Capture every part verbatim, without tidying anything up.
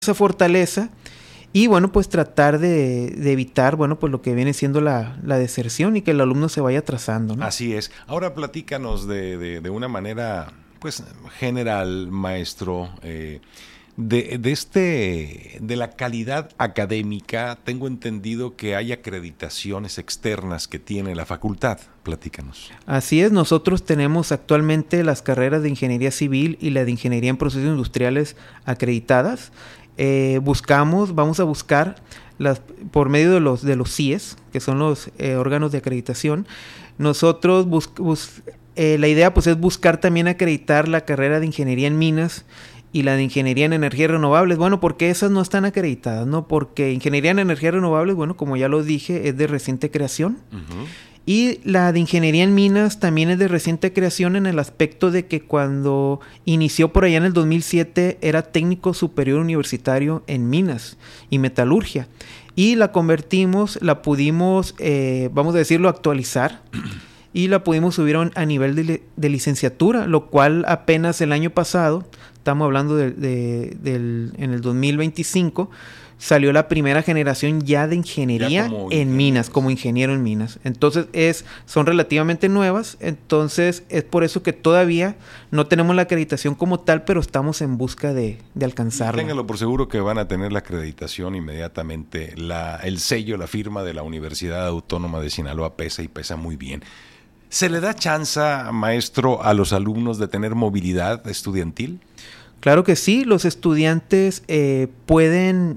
esa fortaleza y bueno, pues tratar de, de evitar, bueno, pues lo que viene siendo la, la deserción y que el alumno se vaya trazando, ¿no? Así es. Ahora platícanos de, de, de una manera, pues, general, maestro, eh, de, de este, de la calidad académica. Tengo entendido que hay acreditaciones externas que tiene la facultad. Platícanos. Así es, nosotros tenemos actualmente las carreras de Ingeniería Civil y la de Ingeniería en Procesos Industriales acreditadas. Eh, buscamos, vamos a buscar las, por medio de los de los C I E S, que son los eh, órganos de acreditación. Nosotros bus, bus, eh, la idea pues es buscar también acreditar la carrera de Ingeniería en Minas y la de Ingeniería en Energías Renovables. Bueno, porque esas no están acreditadas, ¿no? Porque Ingeniería en Energías Renovables, bueno, como ya lo dije, es de reciente creación. Uh-huh. Y la de Ingeniería en Minas también es de reciente creación en el aspecto de que cuando inició por allá en el dos mil siete era técnico superior universitario en minas y metalurgia. Y la convertimos, la pudimos, eh, vamos a decirlo, actualizar y la pudimos subir a, a nivel de, de licenciatura, lo cual apenas el año pasado, estamos hablando de, de, del, en el dos mil veinticinco, salió la primera generación ya de ingeniería ya en minas, como ingeniero en minas. Entonces es, son relativamente nuevas, entonces es por eso que todavía no tenemos la acreditación como tal, pero estamos en busca de, de alcanzarla. Ténganlo por seguro que van a tener la acreditación inmediatamente, la, el sello, la firma de la Universidad Autónoma de Sinaloa pesa y pesa muy bien. ¿Se le da chance, maestro, a los alumnos de tener movilidad estudiantil? Claro que sí, los estudiantes eh, pueden...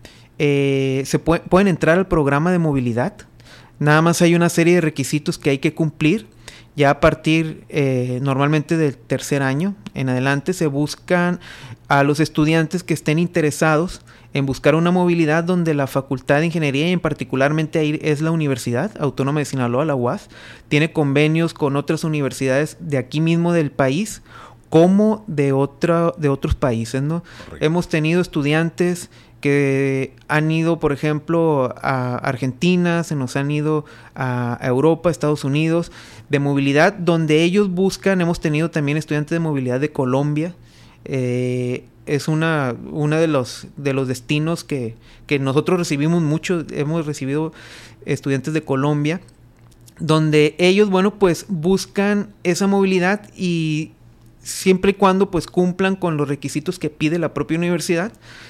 Eh, se puede, pueden entrar al programa de movilidad. Nada más hay una serie de requisitos que hay que cumplir. Ya a partir eh, normalmente del tercer año en adelante se buscan a los estudiantes que estén interesados en buscar una movilidad donde la Facultad de Ingeniería, y en particularmente ahí es la Universidad Autónoma de Sinaloa, la U A S, tiene convenios con otras universidades de aquí mismo del país como de, otra, de otros países, ¿no? Correcto. Hemos tenido estudiantes que han ido, por ejemplo, a Argentina, se nos han ido a Europa, Estados Unidos, de movilidad, donde ellos buscan. Hemos tenido también estudiantes de movilidad de Colombia. Eh, es una, una de los, de los destinos que, que nosotros recibimos mucho. Hemos recibido estudiantes de Colombia, donde ellos, bueno, pues buscan esa movilidad y siempre y cuando pues cumplan con los requisitos que pide la propia universidad,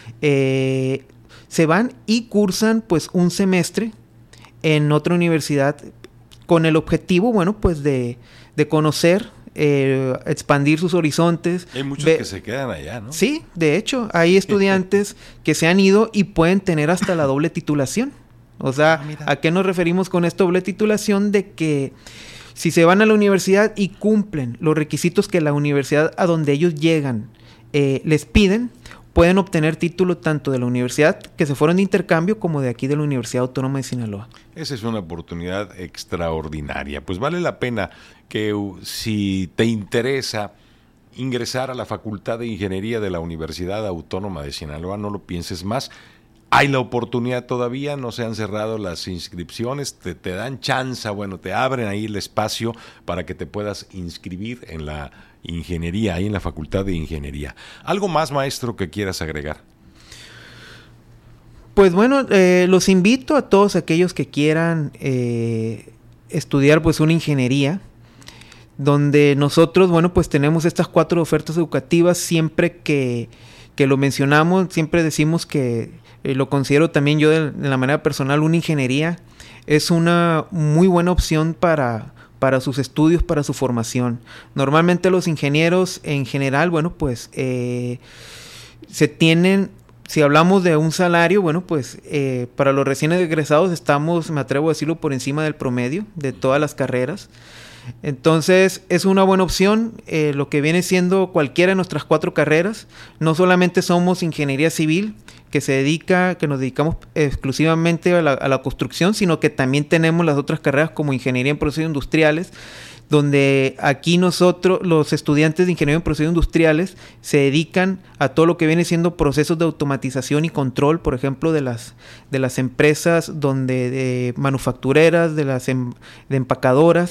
eh, se van y cursan pues un semestre en otra universidad con el objetivo, bueno, pues de, de conocer, eh, expandir sus horizontes. Hay muchos Ve- que se quedan allá, ¿no? Sí, de hecho, hay estudiantes que se han ido y pueden tener hasta la doble titulación. O sea, ah, ¿a qué nos referimos con esta doble titulación? De que si se van a la universidad y cumplen los requisitos que la universidad a donde ellos llegan eh, les piden, pueden obtener título tanto de la universidad que se fueron de intercambio como de aquí de la Universidad Autónoma de Sinaloa. Esa es una oportunidad extraordinaria. Pues vale la pena que uh, si te interesa ingresar a la Facultad de Ingeniería de la Universidad Autónoma de Sinaloa, no lo pienses más. Hay la oportunidad todavía, no se han cerrado las inscripciones, te, te dan chance, bueno, te abren ahí el espacio para que te puedas inscribir en la ingeniería, ahí en la Facultad de Ingeniería. ¿Algo más, maestro, que quieras agregar? Pues bueno, eh, los invito a todos aquellos que quieran eh, estudiar pues una ingeniería, donde nosotros, bueno, pues tenemos estas cuatro ofertas educativas. Siempre que, que lo mencionamos, siempre decimos que Eh, lo considero también yo de, de la manera personal, una ingeniería es una muy buena opción para, para sus estudios, para su formación. Normalmente los ingenieros en general, bueno, pues eh, se tienen, si hablamos de un salario, bueno, pues eh, para los recién egresados estamos, me atrevo a decirlo, por encima del promedio de todas las carreras. Entonces es una buena opción eh, lo que viene siendo cualquiera de nuestras cuatro carreras. No solamente somos ingeniería civil, que se dedica, que nos dedicamos exclusivamente a la, a la construcción, sino que también tenemos las otras carreras como ingeniería en procesos industriales, donde aquí nosotros, los estudiantes de ingeniería en procesos industriales, se dedican a todo lo que viene siendo procesos de automatización y control, por ejemplo, de las, de las empresas donde de manufactureras, de las em, de empacadoras.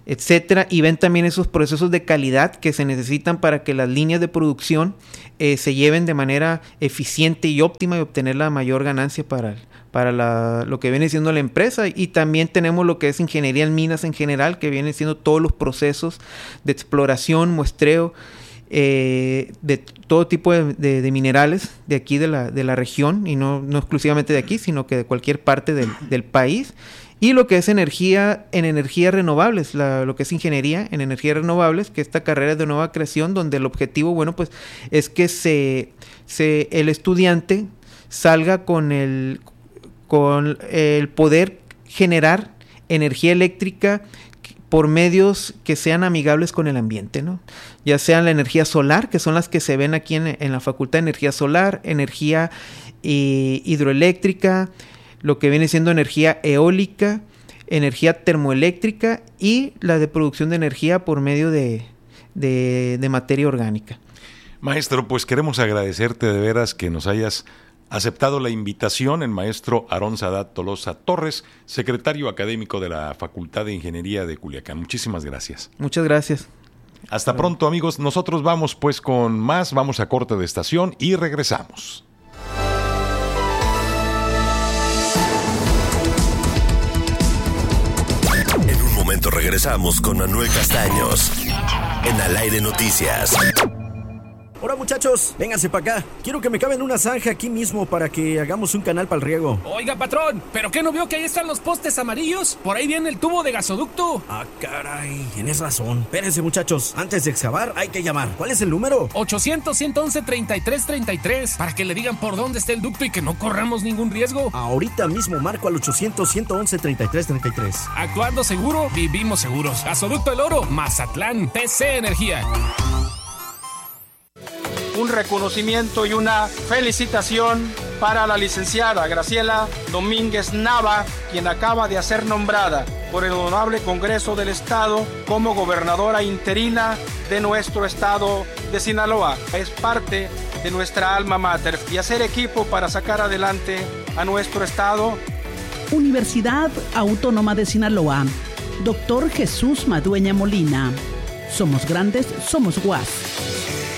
etcétera, y ven también esos procesos de calidad que se necesitan para que las líneas de producción eh, se lleven de manera eficiente y óptima y obtener la mayor ganancia para, para la, lo que viene siendo la empresa. Y también tenemos lo que es ingeniería en minas en general, que viene siendo todos los procesos de exploración, muestreo, eh, de todo tipo de, de, de minerales de aquí de la, de la región, y no, no exclusivamente de aquí, sino que de cualquier parte del, del país. Y lo que es energía en energías renovables, la, lo que es ingeniería en energías renovables, que esta carrera es de nueva creación, donde el objetivo, bueno, pues es que se, se el estudiante salga con el, con el poder generar energía eléctrica por medios que sean amigables con el ambiente, ¿no? Ya sea la energía solar, que son las que se ven aquí en, en la Facultad de Energía Solar, energía eh, hidroeléctrica, lo que viene siendo energía eólica, energía termoeléctrica y la de producción de energía por medio de, de, de materia orgánica. Maestro, pues queremos agradecerte de veras que nos hayas aceptado la invitación, el maestro Aarón Sadat Tolosa Torres, secretario académico de la Facultad de Ingeniería de Culiacán. Muchísimas gracias. Muchas gracias. Hasta pronto, amigos. Nosotros vamos pues con más, vamos a corte de estación y regresamos. En un momento regresamos con Manuel Castaños en Al Aire Noticias. Hola muchachos, vénganse para acá. Quiero que me cabe en una zanja aquí mismo para que hagamos un canal para el riego. Oiga, patrón, ¿pero qué no vio que ahí están los postes amarillos? Por ahí viene el tubo de gasoducto. Ah, caray, tienes razón. Espérense muchachos, antes de excavar hay que llamar. ¿Cuál es el número? ochocientos, ciento once, treinta y tres treinta y tres, para que le digan por dónde está el ducto y que no corramos ningún riesgo. Ahorita mismo marco al ochocientos, ciento once, treinta y tres treinta y tres. Actuando seguro, vivimos seguros. Gasoducto El Oro, Mazatlán, T C Energía. Un reconocimiento y una felicitación para la licenciada Graciela Domínguez Nava, quien acaba de ser nombrada por el Honorable Congreso del Estado como gobernadora interina de nuestro estado de Sinaloa. Es parte de nuestra alma mater y hacer equipo para sacar adelante a nuestro estado. Universidad Autónoma de Sinaloa. Doctor Jesús Madueña Molina. Somos grandes, somos U A S.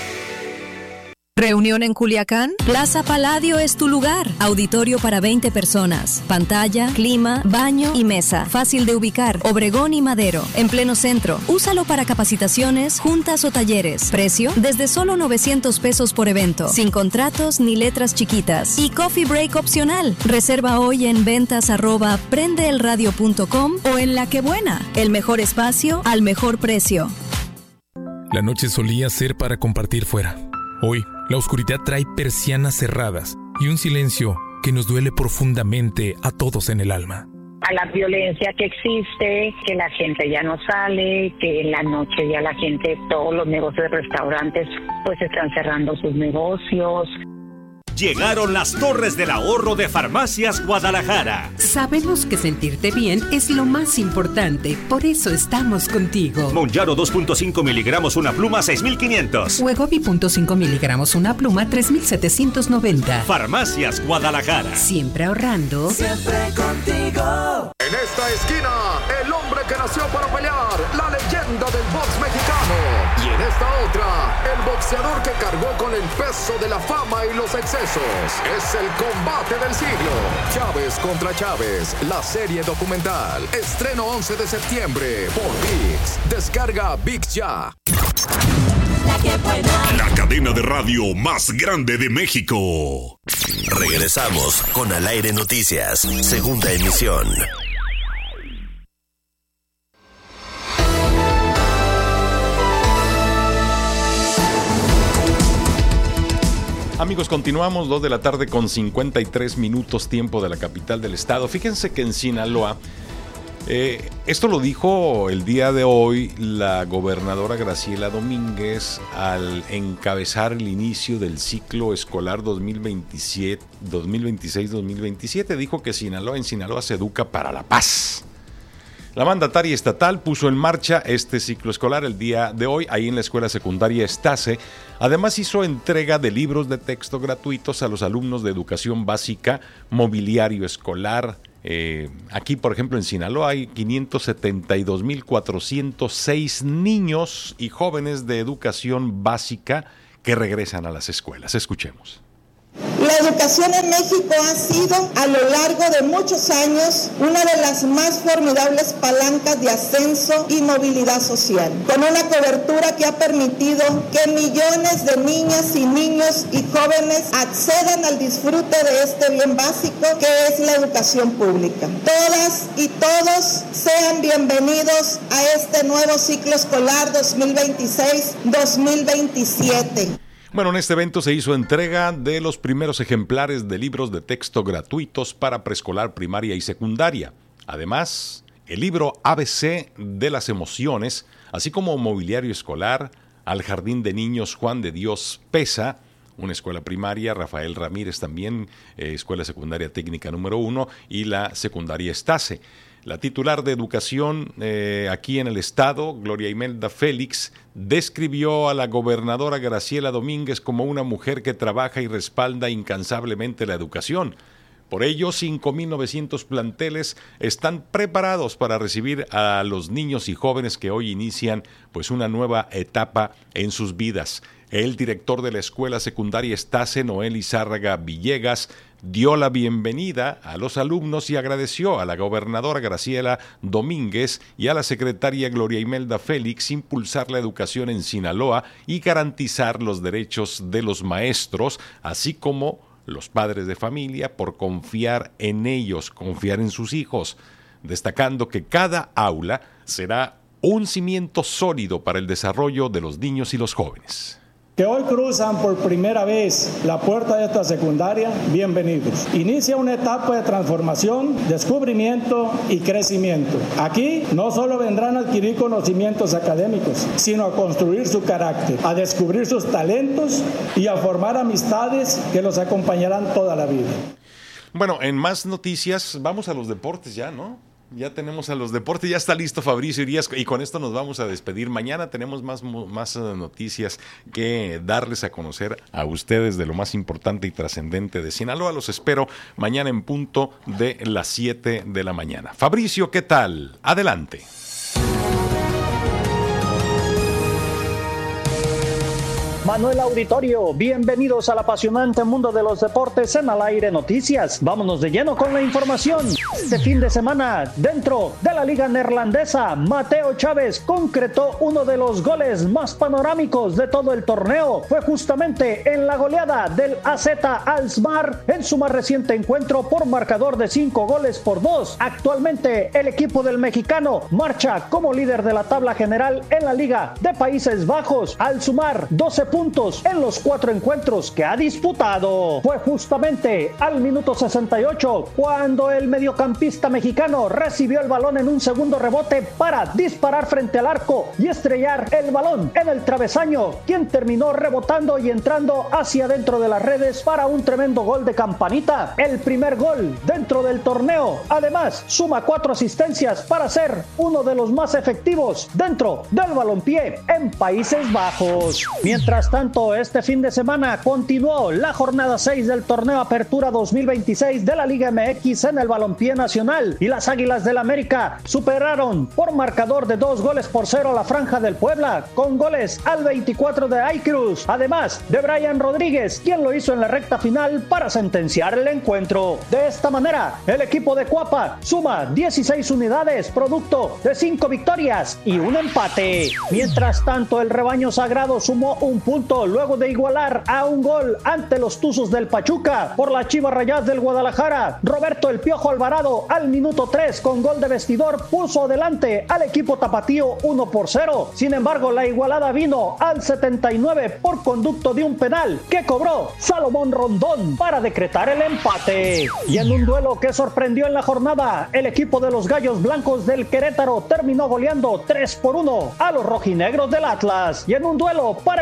¿Reunión en Culiacán? Plaza Palladio es tu lugar. Auditorio para veinte personas. Pantalla, clima, baño y mesa. Fácil de ubicar. Obregón y Madero. En pleno centro. Úsalo para capacitaciones, juntas o talleres. Precio, desde solo novecientos pesos por evento. Sin contratos ni letras chiquitas. Y coffee break opcional. Reserva hoy en ventas arroba prendeelradio punto com o en La Que Buena. El mejor espacio al mejor precio. La noche solía ser para compartir fuera. Hoy, la oscuridad trae persianas cerradas y un silencio que nos duele profundamente a todos en el alma. A la violencia que existe, que la gente ya no sale, que en la noche ya la gente, todos los negocios de restaurantes, pues están cerrando sus negocios. Llegaron las Torres del Ahorro de Farmacias Guadalajara. Sabemos que sentirte bien es lo más importante, por eso estamos contigo. Monjaro dos punto cinco miligramos una pluma seis mil quinientos. Wegovy punto cinco miligramos una pluma tres mil setecientos noventa. Farmacias Guadalajara. Siempre ahorrando. Siempre contigo. En esta esquina, el hombre que nació para pelear, la leyenda del box mexicano. Y en esta otra, el boxeador que cargó con el peso de la fama y los excesos. Es el combate del siglo. Chávez contra Chávez, la serie documental. Estreno once de septiembre por ViX. Descarga ViX ya. La que buena. La cadena de radio más grande de México. Regresamos con Al Aire Noticias, segunda emisión. Amigos, continuamos, dos de la tarde con cincuenta y tres minutos, tiempo de la capital del estado. Fíjense que en Sinaloa, eh, esto lo dijo el día de hoy la gobernadora Graciela Domínguez al encabezar el inicio del ciclo escolar dos mil veintisiete, dos mil veintiséis dos mil veintisiete. Dijo que Sinaloa, en Sinaloa se educa para la paz. La mandataria estatal puso en marcha este ciclo escolar el día de hoy, ahí en la escuela secundaria Estase. Además hizo entrega de libros de texto gratuitos a los alumnos de educación básica, mobiliario escolar, Eh, aquí, por ejemplo, en Sinaloa hay quinientos setenta y dos mil cuatrocientos seis niños y jóvenes de educación básica que regresan a las escuelas. Escuchemos. La educación en México ha sido, a lo largo de muchos años, una de las más formidables palancas de ascenso y movilidad social, con una cobertura que ha permitido que millones de niñas y niños y jóvenes accedan al disfrute de este bien básico que es la educación pública. Todas y todos sean bienvenidos a este nuevo ciclo escolar dos mil veintiséis dos mil veintisiete. Bueno, en este evento se hizo entrega de los primeros ejemplares de libros de texto gratuitos para preescolar, primaria y secundaria. Además, el libro A B C de las emociones, así como mobiliario escolar, al Jardín de Niños Juan de Dios Pesa, una escuela primaria, Rafael Ramírez también, eh, escuela secundaria técnica número uno, y la secundaria Estase. La titular de educación eh, aquí en el estado, Gloria Imelda Félix, describió a la gobernadora Graciela Domínguez como una mujer que trabaja y respalda incansablemente la educación. Por ello, cinco mil novecientos planteles están preparados para recibir a los niños y jóvenes que hoy inician pues una nueva etapa en sus vidas. El director de la escuela secundaria Estase, Noel Izárraga Villegas, dio la bienvenida a los alumnos y agradeció a la gobernadora Graciela Domínguez y a la secretaria Gloria Imelda Félix impulsar la educación en Sinaloa y garantizar los derechos de los maestros, así como los padres de familia, por confiar en ellos, confiar en sus hijos, destacando que cada aula será un cimiento sólido para el desarrollo de los niños y los jóvenes. Que hoy cruzan por primera vez la puerta de esta secundaria, bienvenidos. Inicia una etapa de transformación, descubrimiento y crecimiento. Aquí no solo vendrán a adquirir conocimientos académicos, sino a construir su carácter, a descubrir sus talentos y a formar amistades que los acompañarán toda la vida. Bueno, en más noticias, vamos a los deportes ya, ¿no? Ya tenemos a los deportes, ya está listo Fabricio Irías y con esto nos vamos a despedir. Mañana tenemos más, más noticias que darles a conocer a ustedes de lo más importante y trascendente de Sinaloa. Los espero mañana en punto de las siete de la mañana. Fabricio, ¿qué tal? Adelante. Manuel Auditorio, bienvenidos al apasionante mundo de los deportes en Al Aire Noticias. Vámonos de lleno con la información. Este fin de semana, dentro de la liga neerlandesa, Mateo Chávez concretó uno de los goles más panorámicos de todo el torneo. Fue justamente en la goleada del A Z Alkmaar en su más reciente encuentro por marcador de cinco goles por dos. Actualmente, el equipo del mexicano marcha como líder de la tabla general en la Liga de Países Bajos, al sumar doce puntos en los cuatro encuentros que ha disputado. Fue justamente al minuto sesenta y ocho cuando el mediocampista mexicano recibió el balón en un segundo rebote para disparar frente al arco y estrellar el balón en el travesaño, quien terminó rebotando y entrando hacia dentro de las redes para un tremendo gol de campanita, el primer gol dentro del torneo. Además, suma cuatro asistencias para ser uno de los más efectivos dentro del balompié en Países Bajos. Mientras tanto, este fin de semana continuó la jornada seis del torneo Apertura dos mil veintiséis de la Liga M X en el balompié nacional y las Águilas del América superaron por marcador de dos goles por cero a la Franja del Puebla con goles al veinticuatro de Aycruz, además de Brian Rodríguez, quien lo hizo en la recta final para sentenciar el encuentro. De esta manera, el equipo de Cuapa suma dieciséis unidades, producto de cinco victorias y un empate. Mientras tanto, el rebaño sagrado sumó un punto luego de igualar a un gol ante los Tuzos del Pachuca por las Chivas Rayadas del Guadalajara. Roberto El Piojo Alvarado al minuto tres con gol de vestidor puso adelante al equipo tapatío uno por cero. Sin embargo, la igualada vino al setenta y nueve por conducto de un penal que cobró Salomón Rondón para decretar el empate. Y en un duelo que sorprendió en la jornada, el equipo de los Gallos Blancos del Querétaro terminó goleando tres por uno a los rojinegros del Atlas. Y en un duelo para el Bostero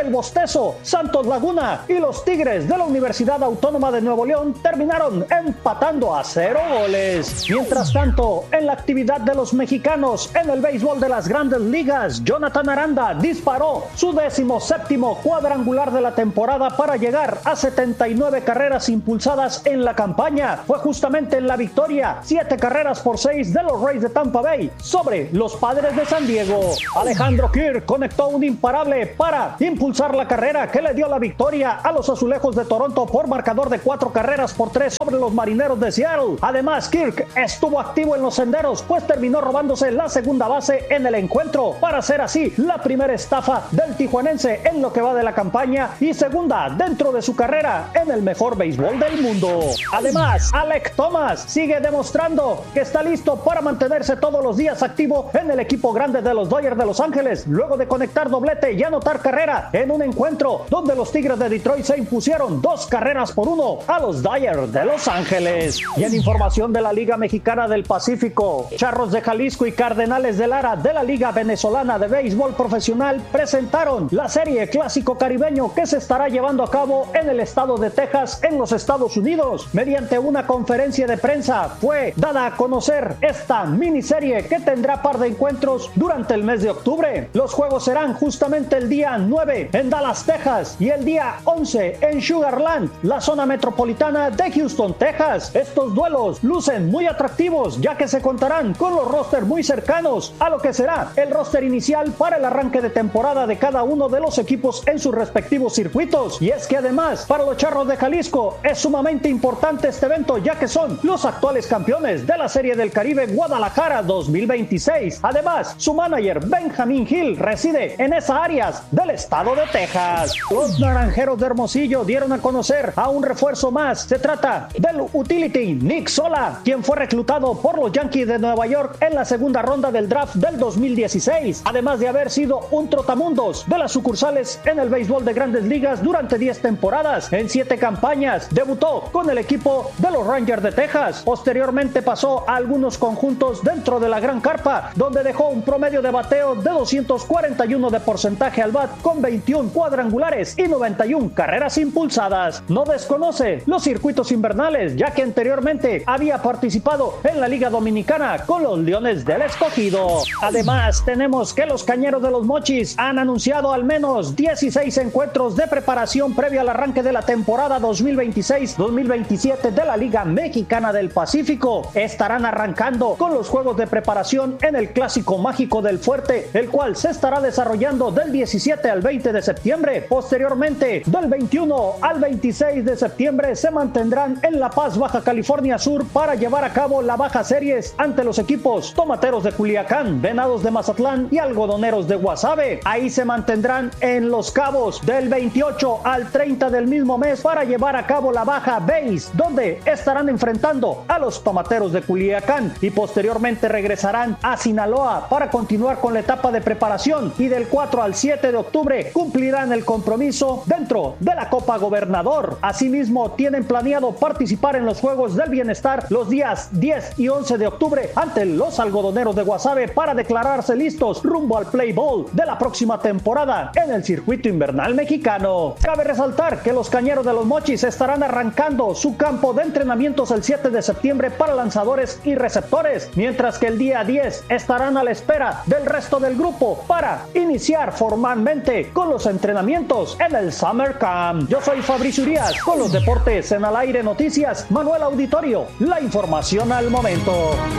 eso, Santos Laguna y los Tigres de la Universidad Autónoma de Nuevo León terminaron empatando a cero goles. Mientras tanto, en la actividad de los mexicanos en el béisbol de las Grandes Ligas, Jonathan Aranda disparó su décimo séptimo cuadrangular de la temporada para llegar a setenta y nueve carreras impulsadas en la campaña. Fue justamente en la victoria, siete carreras por seis de los Rays de Tampa Bay sobre los Padres de San Diego. Alejandro Kirk conectó un imparable para impulsar la carrera que le dio la victoria a los Azulejos de Toronto por marcador de cuatro carreras por tres sobre los Marineros de Seattle. Además, Kirk estuvo activo en los senderos, pues terminó robándose la segunda base en el encuentro para hacer así la primera estafa del tijuanense en lo que va de la campaña y segunda dentro de su carrera en el mejor béisbol del mundo. Además, Alek Thomas sigue demostrando que está listo para mantenerse todos los días activo en el equipo grande de los Dodgers de Los Ángeles, luego de conectar doblete y anotar carrera en un encuentro donde los Tigres de Detroit se impusieron dos carreras por uno a los Dodgers de Los Ángeles. Y en información de la Liga Mexicana del Pacífico, Charros de Jalisco y Cardenales de Lara de la Liga Venezolana de Béisbol Profesional presentaron la serie Clásico Caribeño que se estará llevando a cabo en el estado de Texas, en los Estados Unidos. Mediante una conferencia de prensa fue dada a conocer esta miniserie que tendrá par de encuentros durante el mes de octubre. Los juegos serán justamente el día nueve en Dallas, Texas, y el día once en Sugarland, la zona metropolitana de Houston, Texas. Estos duelos lucen muy atractivos, ya que se contarán con los rosters muy cercanos a lo que será el roster inicial para el arranque de temporada de cada uno de los equipos en sus respectivos circuitos. Y es que además, para los Charros de Jalisco es sumamente importante este evento, ya que son los actuales campeones de la Serie del Caribe Guadalajara dos mil veintiséis. Además, su manager Benjamín Hill reside en esas áreas del estado de Texas. Los Naranjeros de Hermosillo dieron a conocer a un refuerzo más. Se trata del utility Nick Sola, quien fue reclutado por los Yankees de Nueva York en la segunda ronda del draft del dos mil dieciséis, además de haber sido un trotamundos de las sucursales en el béisbol de Grandes Ligas durante diez temporadas. En siete campañas debutó con el equipo de los Rangers de Texas. Posteriormente pasó a algunos conjuntos dentro de la Gran Carpa, donde dejó un promedio de bateo de doscientos cuarenta y uno de porcentaje al bat con veintiún cuadrangulares y noventa y una carreras impulsadas. No desconoce los circuitos invernales, ya que anteriormente había participado en la Liga Dominicana con los Leones del Escogido. Además, tenemos que los Cañeros de los Mochis han anunciado al menos dieciséis encuentros de preparación previo al arranque de la temporada dos mil veintiséis dos mil veintisiete de la Liga Mexicana del Pacífico. Estarán arrancando con los juegos de preparación en el Clásico Mágico del Fuerte, el cual se estará desarrollando del diecisiete al veinte de septiembre. Posteriormente, del veintiuno al veintiséis de septiembre, se mantendrán en La Paz, Baja California Sur, para llevar a cabo la Baja Series ante los equipos Tomateros de Culiacán, Venados de Mazatlán y Algodoneros de Guasave. Ahí se mantendrán en Los Cabos del veintiocho al treinta del mismo mes para llevar a cabo la Baja Base, donde estarán enfrentando a los Tomateros de Culiacán, y posteriormente regresarán a Sinaloa para continuar con la etapa de preparación, y del cuatro al siete de octubre cumplirán el compromiso dentro de la Copa Gobernador. Asimismo, tienen planeado participar en los Juegos del Bienestar los días diez y once de octubre ante los Algodoneros de Guasave para declararse listos rumbo al Play Bowl de la próxima temporada en el circuito invernal mexicano. Cabe resaltar que los Cañeros de los Mochis estarán arrancando su campo de entrenamientos el siete de septiembre para lanzadores y receptores, mientras que el día diez estarán a la espera del resto del grupo para iniciar formalmente con los entrenamientos en el Summer Camp. Yo soy Fabricio Urias con los deportes en Al Aire Noticias. Manuel Auditorio, la información al momento.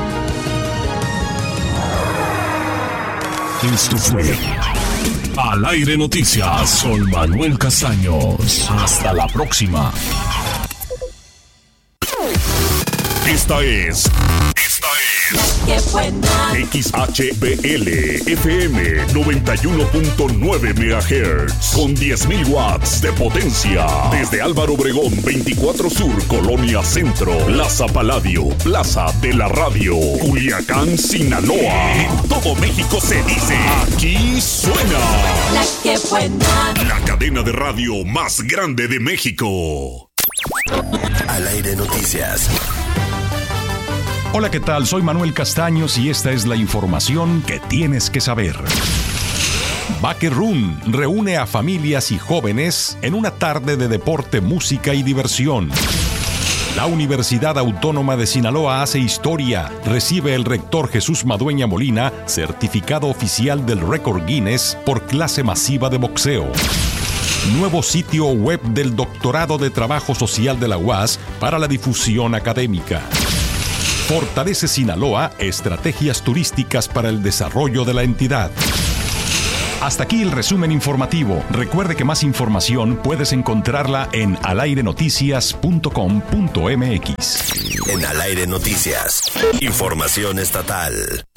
Esto fue Al Aire Noticias con Manuel Castaños. Hasta la próxima. Esta es... Esta es... ¡Qué buena! X H B L F M noventa y uno punto nueve megahertz con diez mil watts de potencia. Desde Álvaro Obregón veinticuatro Sur, Colonia Centro, Plaza Paladio, Plaza de la Radio, Culiacán, Sinaloa. En todo México se dice, aquí suena La que buena. La cadena de radio más grande de México. Al Aire Noticias. Hola, ¿qué tal? Soy Manuel Castaños y esta es la información que tienes que saber. Baquerún reúne a familias y jóvenes en una tarde de deporte, música y diversión. La Universidad Autónoma de Sinaloa hace historia. Recibe el rector Jesús Madueña Molina certificado oficial del récord Guinness por clase masiva de boxeo. Nuevo sitio web del Doctorado de Trabajo Social de la U A S para la difusión académica. Fortalece Sinaloa estrategias turísticas para el desarrollo de la entidad. Hasta aquí el resumen informativo. Recuerde que más información puedes encontrarla en alairenoticias punto com punto m x. En Al Aire Noticias, información estatal.